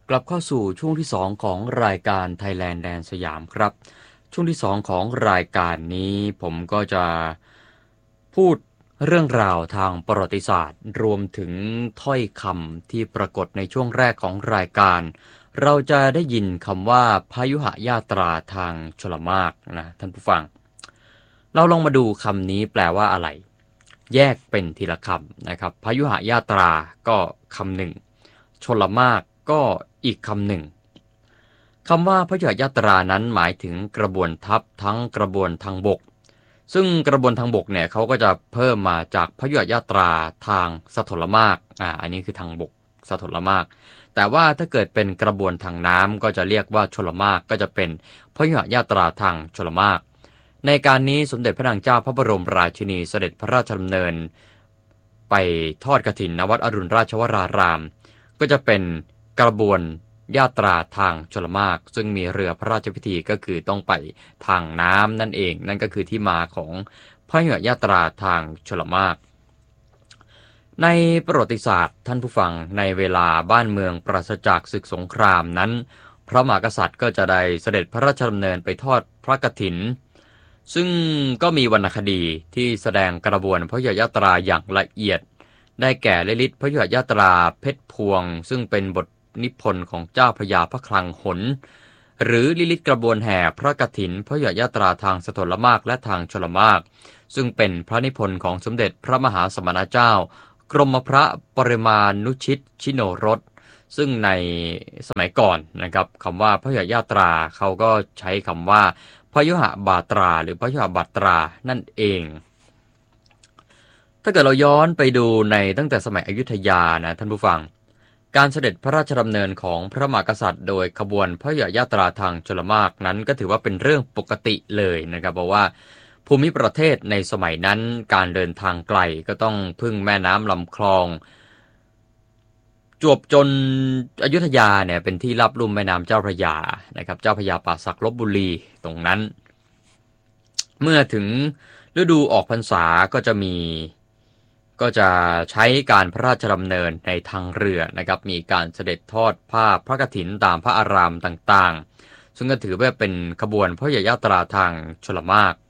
กลับเข้าสู่ช่วงที่2ของรายการ Thailand แดนสยามครับช่วงที่2ของรายการนี้ผมก็จะพูดเรื่องราวทางประวัติศาสตร์รวมถึงถ้อยคำที่ปรากฏในช่วงแรกของรายการเราจะได้ยินคำว่าพายุหญาตราทางชลมารนะท่านผู้ฟังเราลองมาดูคำนี้แปลว่าอะไรแยกเป็นทีละคำนะครับพายุหญาตราก็คำหนึ่งชลมารก็อีกคำหนึ่งคำว่าพยุหญาตรานั้นหมายถึงกระบวนทัพทั้งกระบวนทางบกซึ่งกระบวนทางบกเนี่ยเขาก็จะเพิ่มมาจากพยุหญาตราทางสถลมารอันนี้คือทางบกสถลมารแต่ว่าถ้าเกิดเป็นกระบวนทางน้ำก็จะเรียกว่าชลมารก็จะเป็นพยุหญาตราทางชลมารในการนี้สมเด็จพระนางเจ้าพระบรมราชินีเสด็จพระราชดำเนินไปทอดกฐินณวัดอรุณราชวรารามก็จะเป็นกระบวนญาตราทางชลมารซึ่งมีเรือพระราชพิธีก็คือต้องไปทางน้ำนั่นเองนั่นก็คือที่มาของพยุหญาตราทางชลมารในประวัติศาสตร์ท่านผู้ฟังในเวลาบ้านเมืองปราศจากศึกสงครามนั้นพระมหากษัตริย์ก็จะได้เสด็จพระราชดำเนินไปทอดพระกฐินซึ่งก็มีวรรณคดีที่แสดงกระบวนพยุหญาตราอย่างละเอียดได้แก่ฤทธิ์พยุหญาตราเพชรพวงซึ่งเป็นบทนิพนธ์ของเจ้าพระยาพระคลังหนหรือลิลิตกระบวนแห่พระกฐินพยุหญาตราทางสถลมารและทางชลมารซึ่งเป็นพระนิพนธ์ของสมเด็จพระมหาสมณเจ้ากรมพระปริมาณนุชิตชิโนรสซึ่งในสมัยก่อนนะครับคำว่าพยุหญาตราเขาก็ใช้คำว่าพยุหบาตราหรือพยุหบัตรานั่นเองถ้าเกิดเราย้อนไปดูในตั้งแต่สมัยอยุธยานะท่านผู้ฟังการเสด็จพระราชดำเนินของพระมหากษัตริย์โดยขบวนพยุหญาตราทางชลมารนั้นก็ถือว่าเป็นเรื่องปกติเลยนะครับเพราะว่าภูมิประเทศในสมัยนั้นการเดินทางไกลก็ต้องพึ่งแม่น้ำลำคลองจวบจนอยุธยาเนี่ยเป็นที่รับลุ่มแม่น้ำเจ้าพระยานะครับเจ้าพระยาป่าสักลพบุรีตรงนั้นเมื่อถึงฤดูออกพรรษาก็จะใช้การพระราชดำเนินในทางเรือนะครับมีการเสด็จทอดผ้าพระกฐินตามพระอารามต่างๆซึ่งก็ถือว่าเป็นขบวนพยุหญาตราทางชลมาร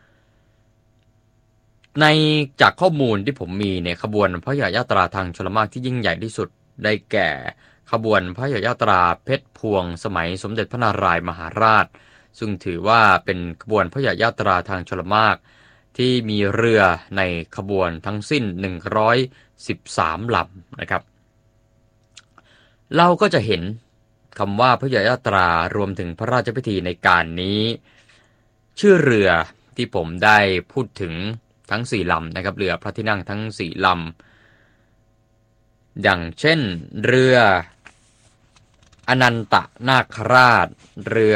ในจากข้อมูลที่ผมมีเนี่ยขบวนพยุหญาตราทางชลมารที่ยิ่งใหญ่ที่สุดได้แก่ขบวนพยุหญาตราเพชรพวงสมัยสมเด็จพระนารายมหาราชซึ่งถือว่าเป็นขบวนพยุหญาตราทางชลมารที่มีเรือในขบวนทั้งสิ้น113ลำนะครับเราก็จะเห็นคำว่าพยุหญาตรารวมถึงพระราชพิธีในการนี้ชื่อเรือที่ผมได้พูดถึงทั้ง4ลำนะครับเรือพระที่นั่งทั้ง4ลำอย่างเช่นเรืออนันตนาคราชเรือ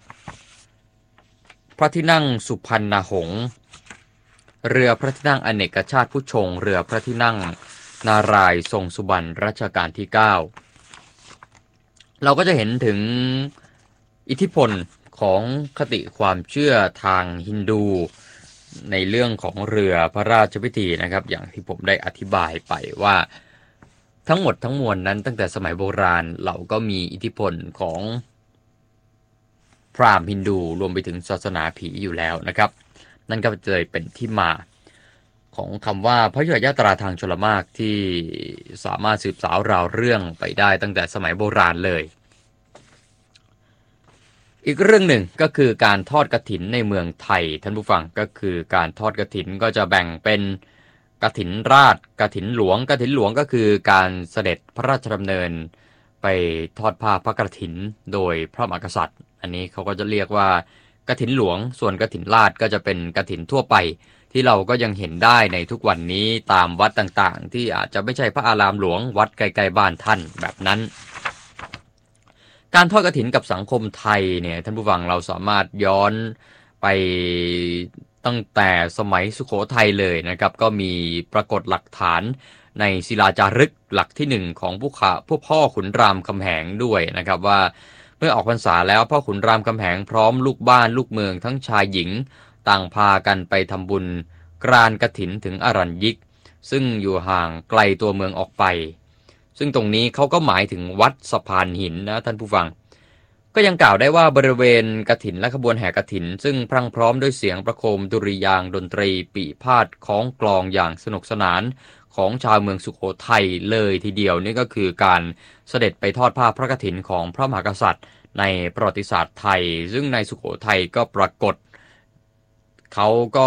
พระที่นั่งสุพรรณหงษ์เรือพระที่นั่งอเนกชาติผู้ชงเรือพระที่นั่งนารายณ์ทรงสุบรรณรัชกาลที่9เราก็จะเห็นถึงอิทธิพลของคติความเชื่อทางฮินดูในเรื่องของเรือพระราชพิธีนะครับอย่างที่ผมได้อธิบายไปว่าทั้งหมดทั้งมวลนั้นตั้งแต่สมัยโบราณเราก็มีอิทธิพลของพราหมณ์ฮินดูรวมไปถึงศาสนาผีอยู่แล้วนะครับนั่นก็เลยเป็นที่มาของคำว่าพยุหญาตราทางชลมารที่สามารถสืบสาวราวเรื่องไปได้ตั้งแต่สมัยโบราณเลยอีกเรื่องหนึ่งก็คือการทอดกฐินในเมืองไทยท่านผู้ฟังก็คือการทอดกฐินก็จะแบ่งเป็นกฐินราชกฐินหลวงกฐินหลวงก็คือการเสด็จพระราชดำเนินไปทอดผ้าพระกฐินโดยพระมหากษัตริย์อันนี้เขาก็จะเรียกว่ากฐินหลวงส่วนกฐินราชก็จะเป็นกฐินทั่วไปที่เราก็ยังเห็นได้ในทุกวันนี้ตามวัดต่างๆที่อาจจะไม่ใช่พระอารามหลวงวัดใกล้ๆบ้านท่านแบบนั้นการทอดกฐินกับสังคมไทยเนี่ยท่านผู้ฟังเราสามารถย้อนไปตั้งแต่สมัยสุโขทัยเลยนะครับก็มีปรากฏหลักฐานในศิลาจารึกหลักที่1ของผู้พ่อขุนรามคำแหงด้วยนะครับว่าเมื่อออกพรรษาแล้วพ่อขุนรามคำแหงพร้อมลูกบ้านลูกเมืองทั้งชายหญิงต่างพากันไปทำบุญกรานกฐินถึงอรัญยิกซึ่งอยู่ห่างไกลตัวเมืองออกไปซึ่งตรงนี้เขาก็หมายถึงวัดสะพานหินนะท่านผู้ฟังก็ยังกล่าวได้ว่าบริเวณกฐินและขบวนแห่กฐินซึ่งพรั่งพร้อมด้วยเสียงประโคมดุริยางค์ดนตรีปี่พาทย์คล้องกลองอย่างสนุกสนานของชาวเมืองสุโขทัยเลยทีเดียวนี่ก็คือการเสด็จไปทอดผ้าพระกฐินของพระมหากษัตริย์ในประวัติศาสตร์ไทยซึ่งในสุโขทัยก็ปรากฏเขาก็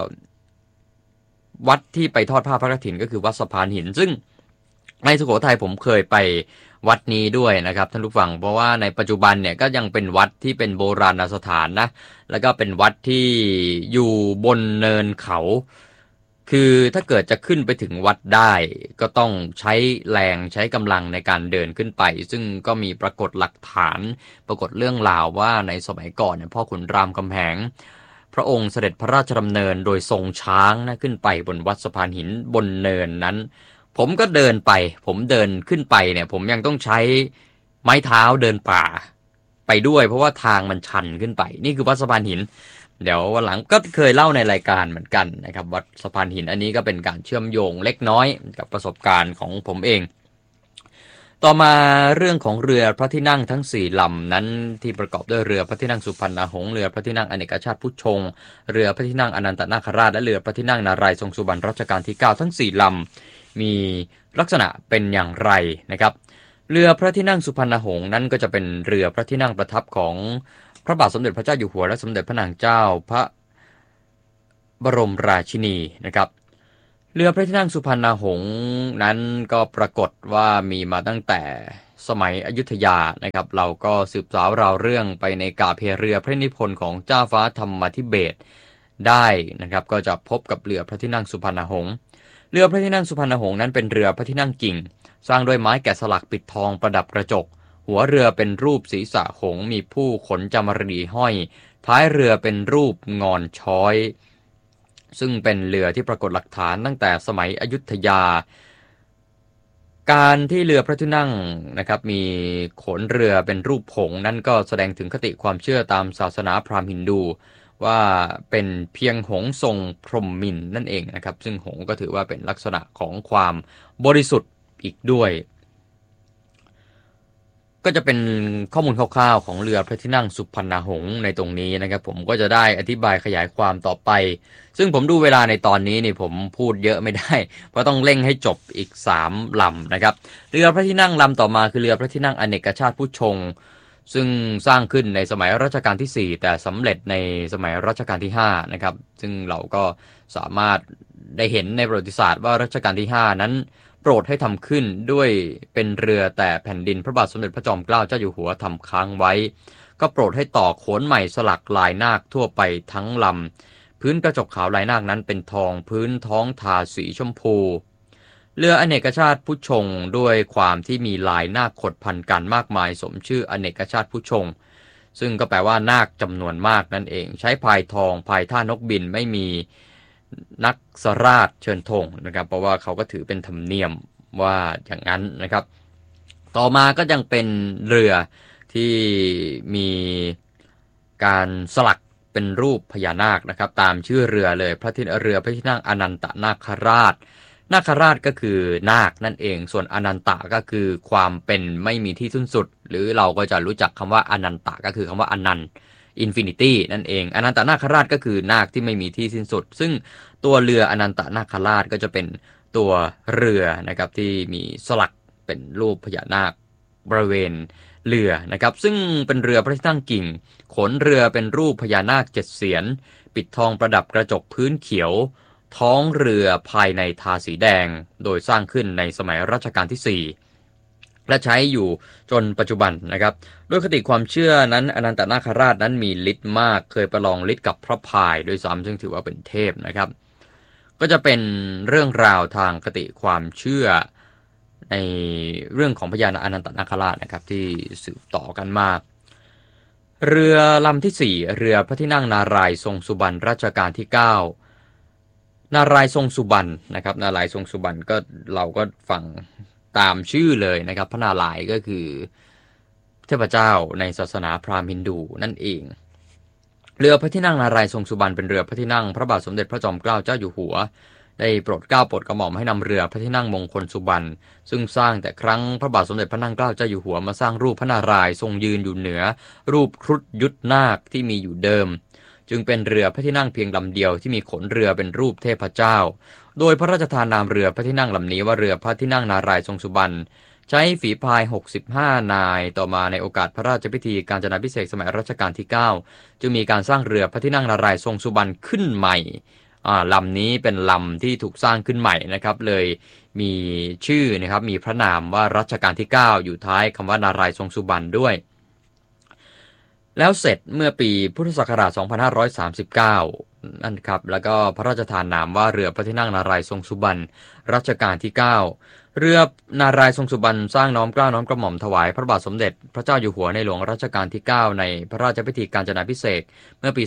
วัดที่ไปทอดผ้าพระกฐินก็คือวัดสะพานหินซึ่งในสุโขทัยผมเคยไปวัดนี้ด้วยนะครับท่านผู้ฟังเพราะว่าในปัจจุบันเนี่ยก็ยังเป็นวัดที่เป็นโบราณสถานนะแล้วก็เป็นวัดที่อยู่บนเนินเขาคือถ้าเกิดจะขึ้นไปถึงวัดได้ก็ต้องใช้แรงใช้กำลังในการเดินขึ้นไปซึ่งก็มีปรากฏหลักฐานปรากฏเรื่องราวว่าในสมัยก่อนเนี่ยพ่อขุนรามคำแหงพระองค์เสด็จพระราชดำเนินโดยทรงช้างนะขึ้นไปบนวัดสะพานหินบนเนินนั้นผมก็เดินไปผมเดินขึ้นไปเนี่ยผมยังต้องใช้ไม้เท้าเดินป่าไปด้วยเพราะว่าทางมันชันขึ้นไปนี่คือวัดสะพานหินเดี๋ยววันหลังก็เคยเล่าในรายการเหมือนกันนะครับวัดสะพานหินอันนี้ก็เป็นการเชื่อมโยงเล็กน้อยกับประสบการณ์ของผมเองต่อมาเรื่องของเรือพระที่นั่งทั้ง4ลำนั้นที่ประกอบด้วยเรือพระที่นั่งสุพรรณหงษ์เรือพระที่นั่งอเนกชาติพุทธชงเรือพระที่นั่งอนันตนาคราชและเรือพระที่นั่งนารายณ์ทรงสุบรรณรัชกาลที่9ทั้ง4ลำมีลักษณะเป็นอย่างไรนะครับเรือพระที่นั่งสุพรรณหงษ์นั้นก็จะเป็นเรือพระที่นั่งประทับของพระบาทสมเด็จพระเจ้าอยู่หัวและสมเด็จพระนางเจ้าพระบรมราชินีนะครับเรือพระที่นั่งสุพรรณหงษ์นั้นก็ปรากฏว่ามีมาตั้งแต่สมัยอยุธยานะครับเราก็สืบสาวราวเรื่องไปในกาเพเรือพระนิพนธ์ของเจ้าฟ้าธรรมธิเบศรได้นะครับก็จะพบกับเรือพระที่นั่งสุพรรณหงษ์เรือพระที่นั่งสุพรรณหงษ์นั้นเป็นเรือพระที่นั่งกิ่งสร้างด้วยไม้แกะสลักปิดทองประดับกระจกหัวเรือเป็นรูปศีรษะหงส์มีผู้ขนจามรีห้อยท้ายเรือเป็นรูปงอนช้อยซึ่งเป็นเรือที่ปรากฏหลักฐานตั้งแต่สมัยอยุธยาการที่เรือพระที่นั่งนะครับมีโขนเรือเป็นรูปหงส์นั่นก็แสดงถึงคติความเชื่อตามศาสนาพราหมณ์ฮินดูว่าเป็นเพียงหงส์ทรงพรหมมินทร์นั่นเองนะครับซึ่งหงส์ก็ถือว่าเป็นลักษณะของความบริสุทธิ์อีกด้วยก็จะเป็นข้อมูลคร่าวๆของเรือพระที่นั่งสุพรรณหงษ์ในตรงนี้นะครับผมก็จะได้อธิบายขยายความต่อไปซึ่งผมดูเวลาในตอนนี้นี่ผมพูดเยอะไม่ได้เพราะต้องเร่งให้จบอีก3ลำนะครับเรือพระที่นั่งลำต่อมาคือเรือพระที่นั่งอเนกชาติพุทธชงซึ่งสร้างขึ้นในสมัยรัชกาลที่4แต่สำเร็จในสมัยรัชกาลที่5นะครับซึ่งเราก็สามารถได้เห็นในประวัติศาสตร์ว่ารัชกาลที่5นั้นโปรดให้ทำขึ้นด้วยเป็นเรือแต่แผ่นดินพระบาทสมเด็จพระจอมเกล้าเจ้าอยู่หัวทำค้างไว้ก็โปรดให้ต่อโขนใหม่สลักลายนาคทั่วไปทั้งลำพื้นกระจกขาวลายนาคนั้นเป็นทองพื้นท้องทาสีชมพูเรืออเนกชาติพุทธชงด้วยความที่มีลายนาคขดพันกันมากมายสมชื่ออเนกชาติพุทธชงซึ่งก็แปลว่านาคจำนวนมากนั่นเองใช้พายทองพายท่านกบินไม่มีนักสราชเชิญธงนะครับเพราะว่าเขาก็ถือเป็นธรรมเนียมว่าอย่างนั้นนะครับต่อมาก็ยังเป็นเรือที่มีการสลักเป็นรูปพญานาคนะครับตามชื่อเรือเลยเรือพระที่นั่งอนันตนาคราชนาคราชก็คือนาคนั่นเองส่วนอนันตะก็คือความเป็นไม่มีที่สิ้นสุดหรือเราก็จะรู้จักคำว่าอนันตะก็คือคำว่าอนันต์อินฟินิตี้นั่นเองอนันตนาคราชก็คือนาคที่ไม่มีที่สิ้นสุดซึ่งตัวเรืออนันตนาคราชก็จะเป็นตัวเรือนะครับที่มีสลักเป็นรูปพญานาคบริเวณเรือนะครับซึ่งเป็นเรือพระที่นั่งกิ่งขนเรือเป็นรูปพญานาค7เสียนปิดทองประดับกระจกพื้นเขียวท้องเรือภายในทาสีแดงโดยสร้างขึ้นในสมัยรัชกาลที่4และใช้อยู่จนปัจจุบันนะครับด้วยคติความเชื่อนั้นอนันตนาคราชนั้นมีฤทธิ์มากเคยประลองฤทธิ์กับพระพายโดยซ้ำซึ่งถือว่าเป็นเทพนะครับก็จะเป็นเรื่องราวทางคติความเชื่อในเรื่องของพญานาคอนันตนาคราชนะครับที่สืบต่อกันมาเรือลำที่4เรือพระที่นั่งนารายณ์ทรงสุบรรณรัชกาลที่9นารายณ์ทรงสุบรรณนะครับนารายณ์ทรงสุบรรณก็เราก็ฟังตามชื่อเลยนะครับพระนารายณ์ก็คือเทพเจ้าในศาสนาพราหมณ์ฮินดูนั่นเองเรือพระที่นั่งนารายณ์ทรงสุบรรณเป็นเรือพระที่นั่งพระบาทสมเด็จพระจอมเกล้าเจ้าอยู่หัวได้โปรดเกล้าโปรดกระหม่อมให้นำเรือพระที่นั่งมงคลสุบรรณซึ่งสร้างแต่ครั้งพระบาทสมเด็จพระนั่งเกล้าเจ้าอยู่หัวมาสร้างรูปพระนารายณ์ทรงยืนอยู่เหนือรูปครุฑยุทธนาคที่มีอยู่เดิมจึงเป็นเรือพระที่นั่งเพียงลำเดียวที่มีขนเรือเป็นรูปเทพเจ้าโดยพระราชทานนามเรือพระที่นั่งลำนี้ว่าเรือพระที่นั่งนารายณ์ทรงสุบรรณใช้ฝีพาย65นายต่อมาในโอกาสพระราชพิธีกาญจนาภิเษกสมัยรัชกาลที่9จึงมีการสร้างเรือพระที่นั่งนารายณ์ทรงสุบรรณขึ้นใหม่ลำนี้เป็นลำที่ถูกสร้างขึ้นใหม่นะครับเลยมีชื่อนะครับมีพระนามว่ารัชกาลที่9อยู่ท้ายคำว่านารายณ์ทรงสุบรรณด้วยแล้วเสร็จเมื่อปีพุทธศักราช2539นั่นครับแล้วก็พระราชทานนามว่าเรือพระที่นั่งนารายณ์ทรงสุบรรณรัชกาลที่9เรือนารายณ์ทรงสุบรรณสร้างน้อมเกล้าน้อมกระหม่อมถวายพระบาทสมเด็จพระเจ้าอยู่หัวในหลวงรัชกาลที่9ในพระราชพิธีกาญจนาภิเษกเมื่อปี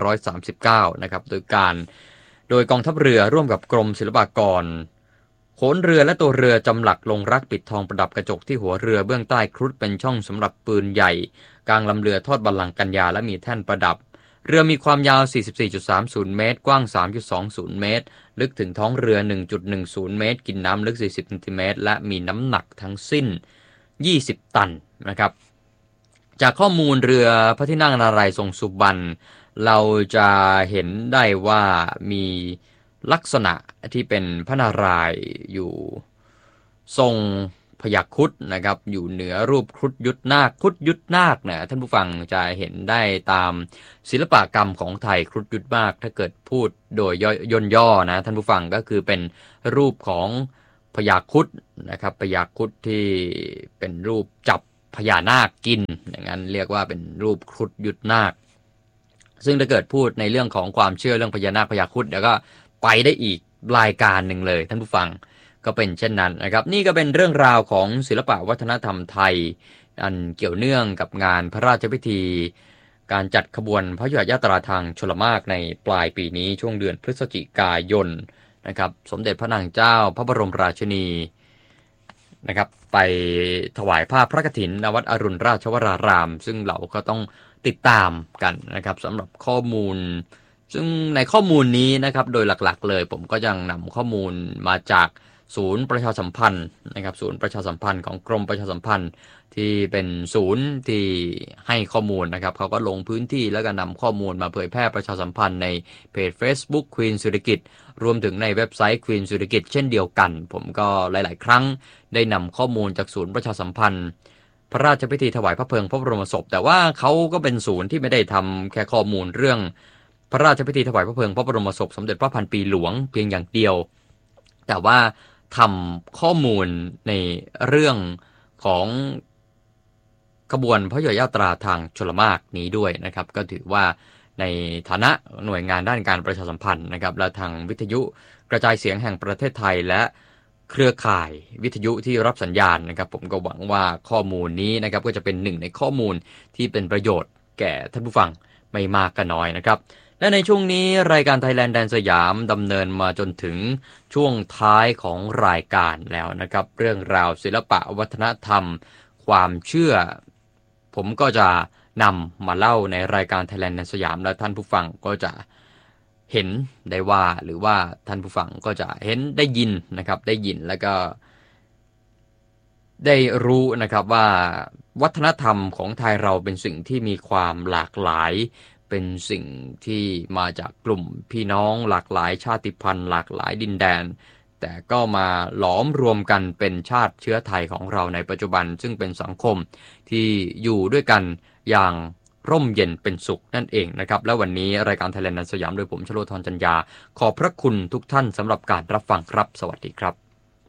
2539นะครับโดยกองทัพเรือร่วมกับกรมศิลปากรโขนเรือและตัวเรือจำหลักลงรักปิดทองประดับกระจกที่หัวเรือเบื้องใต้ครุฑเป็นช่องสำหรับปืนใหญ่กลางลำเรือทอดบัลลังก์กัญญาและมีแท่นประดับเรือมีความยาว 44.30 เมตรกว้าง 3.20 เมตรลึกถึงท้องเรือ 1.10 เมตรกินน้ำลึก 40 เซนติเมตรและมีน้ำหนักทั้งสิ้น 20 ตันนะครับจากข้อมูลเรือพระที่นั่งนารายณ์ทรงสุบรรณเราจะเห็นได้ว่ามีลักษณะที่เป็นพระนารายณ์อยู่ทรงพยัคฆ์ครุฑนะครับอยู่เหนือรูปครุฑยุทธนาคครุฑยุทธนาคเนี่ยท่านผู้ฟังจะเห็นได้ตามศิลปกรรมของไทยครุฑยุทธนาคถ้าเกิดพูดโดยย่อนะท่านผู้ฟังก็คือเป็นรูปของพญาครุฑนะครับพญาครุฑที่เป็นรูปจับพญานาคกินอย่างนั้นเรียกว่าเป็นรูปครุฑยุทธนาคซึ่งถ้าเกิดพูดในเรื่องของความเชื่อเรื่องพญานาคพญาครุฑแล้วก็ไปได้อีกรายการหนึ่งเลยท่านผู้ฟังก็เป็นเช่นนั้นนะครับนี่ก็เป็นเรื่องราวของศิลปะวัฒนธรรมไทยอันเกี่ยวเนื่องกับงานพระราชพิธีการจัดขบวนพระยุหญาตราทางชลมารในปลายปีนี้ช่วงเดือนพฤศจิกายนนะครับสมเด็จพระนางเจ้าพระบรมราชินีนะครับไปถวายผ้าพระกฐินณวัดอรุณราชวรารามซึ่งเราก็ต้องติดตามกันนะครับสำหรับข้อมูลซึ่งในข้อมูลนี้นะครับโดยหลักๆเลยผมก็ยังนำข้อมูลมาจากศูนย์ประชาสัมพันธ์นะครับศูนย์ประชาสัมพันธ์ของกรมประชาสัมพันธ์ที่เป็นศูนย์ที่ให้ข้อมูลนะครับเขาก็ลงพื้นที่แล้วก็นำข้อมูลมาเผยแพร่ประชาสัมพันธ์ในเพจ Facebook Queen สุริกิติ์รวมถึงในเว็บไซต์ Queen สุริกิติ์เช่นเดียวกันผมก็หลายๆครั้งได้นำข้อมูลจากศูนย์ประชาสัมพันธ์พระราชพิธีถวายพระเพลิงพระบรมศพแต่ว่าเขาก็เป็นศูนย์ที่ไม่ได้ทำแค่ข้อมูลเรื่องพระราชพิธีถวายพระเพลิงพระบรมศพสมเด็จพระพันปีหลวงเพียงอย่างเดียวแต่ว่าทำข้อมูลในเรื่องของขบวนพระยุหญาตราทางชลมารนี้ด้วยนะครับก็ถือว่าในฐานะหน่วยงานด้านการประชาสัมพันธ์นะครับและทางวิทยุกระจายเสียงแห่งประเทศไทยและเครือข่ายวิทยุที่รับสัญญาณนะครับผมก็หวังว่าข้อมูลนี้นะครับก็จะเป็นหนึ่งในข้อมูลที่เป็นประโยชน์แก่ท่านผู้ฟังไม่มากก็น้อยนะครับและในช่วงนี้รายการ Thailand แดนสยามดำเนินมาจนถึงช่วงท้ายของรายการแล้วนะครับเรื่องราวศิลปะวัฒนธรรมความเชื่อผมก็จะนำมาเล่าในรายการ Thailand แดนสยามและท่านผู้ฟังก็จะเห็นได้ว่าหรือว่าท่านผู้ฟังก็จะเห็นได้ยินนะครับได้ยินแล้วก็ได้รู้นะครับว่าวัฒนธรรมของไทยเราเป็นสิ่งที่มีความหลากหลายเป็นสิ่งที่มาจากกลุ่มพี่น้องหลากหลายชาติพันธุ์หลากหลายดินแดนแต่ก็มาหลอมรวมกันเป็นชาติเชื้อไทยของเราในปัจจุบันซึ่งเป็นสังคมที่อยู่ด้วยกันอย่างร่มเย็นเป็นสุขนั่นเองนะครับและวันนี้รายการ Thailand แดนสยามโดยผมชโลธรจันยาขอบพระคุณทุกท่านสำหรับการรับฟังครับสวัสดีครับ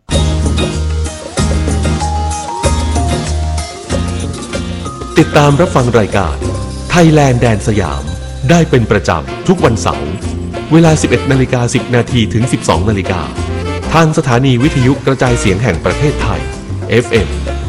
ติดตามรับฟังรายการThailand แดนสยามได้เป็นประจำทุกวันเสาร์เวลา 11:10 น.ถึง 12:00 น.ทางสถานีวิทยุกระจายเสียงแห่งประเทศไทย FM